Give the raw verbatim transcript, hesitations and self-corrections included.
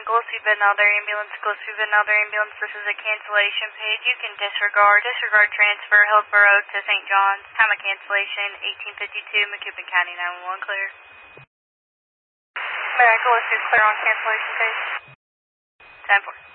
Gillespie Another Ambulance, Gillespie Another Ambulance. This is a cancellation page. You can disregard, disregard transfer, Hillsborough to Saint John's. Time of cancellation, eighteen fifty-two, Macoupin County, nine one one, clear. May I Gillespie clear on cancellation page? ten four.